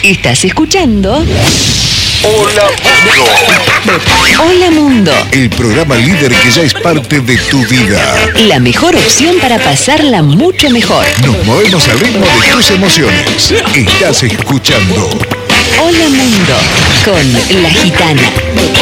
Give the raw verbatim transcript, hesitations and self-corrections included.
Estás escuchando Hola Mundo. Hola Mundo, El programa líder que ya es parte de tu vida. la mejor opción para pasarla mucho mejor. Nos movemos al ritmo de tus emociones. Estás escuchando Hola Mundo con La Gitana.